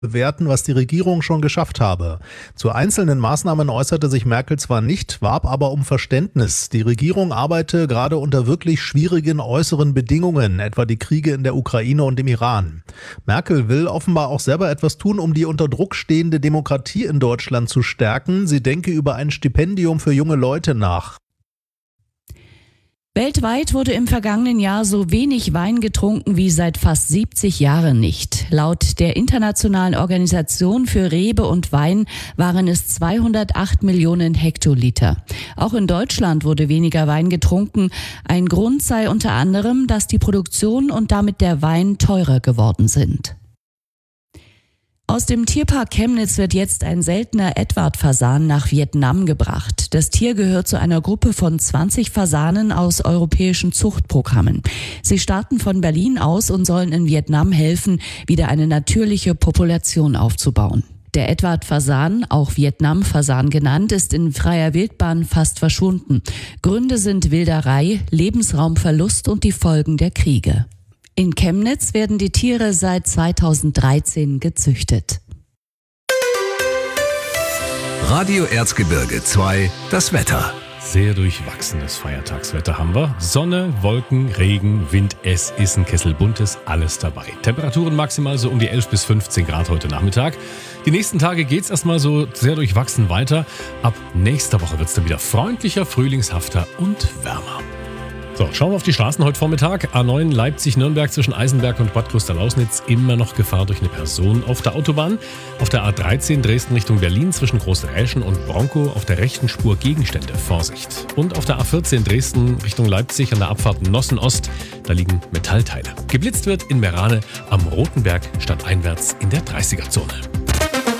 bewerten, was die Regierung schon geschafft habe. Zu einzelnen Maßnahmen äußerte sich Merkel zwar nicht, warb aber um Verständnis. Die Regierung arbeite gerade unter wirklich schwierigen äußeren Bedingungen, etwa die Kriege in der Ukraine und im Iran. Merkel will offenbar auch selber etwas tun, um die unter Druck stehende Demokratie in Deutschland zu stärken. Sie denke über ein Stipendium für junge Leute nach. Weltweit wurde im vergangenen Jahr so wenig Wein getrunken wie seit fast 70 Jahren nicht. Laut der Internationalen Organisation für Rebe und Wein waren es 208 Millionen Hektoliter. Auch in Deutschland wurde weniger Wein getrunken. Ein Grund sei unter anderem, dass die Produktion und damit der Wein teurer geworden sind. Aus dem Tierpark Chemnitz wird jetzt ein seltener Edward-Fasan nach Vietnam gebracht. Das Tier gehört zu einer Gruppe von 20 Fasanen aus europäischen Zuchtprogrammen. Sie starten von Berlin aus und sollen in Vietnam helfen, wieder eine natürliche Population aufzubauen. Der Edward-Fasan, auch Vietnam-Fasan genannt, ist in freier Wildbahn fast verschwunden. Gründe sind Wilderei, Lebensraumverlust und die Folgen der Kriege. In Chemnitz werden die Tiere seit 2013 gezüchtet. Radio Erzgebirge 2, das Wetter. Sehr durchwachsenes Feiertagswetter haben wir. Sonne, Wolken, Regen, Wind, es ist ein Kessel Buntes, alles dabei. Temperaturen maximal so um die 11 bis 15 Grad heute Nachmittag. Die nächsten Tage geht's erstmal so sehr durchwachsen weiter. Ab nächster Woche wird's dann wieder freundlicher, frühlingshafter und wärmer. So, schauen wir auf die Straßen heute Vormittag. A9 Leipzig-Nürnberg zwischen Eisenberg und Bad Klosterlausnitz. Immer noch Gefahr durch eine Person auf der Autobahn. Auf der A13 Dresden Richtung Berlin zwischen Großräschen und Bronkow auf der rechten Spur Gegenstände. Vorsicht. Und auf der A14 Dresden Richtung Leipzig an der Abfahrt Nossen-Ost. Da liegen Metallteile. Geblitzt wird in Merane am Rotenberg stadteinwärts in der 30er-Zone.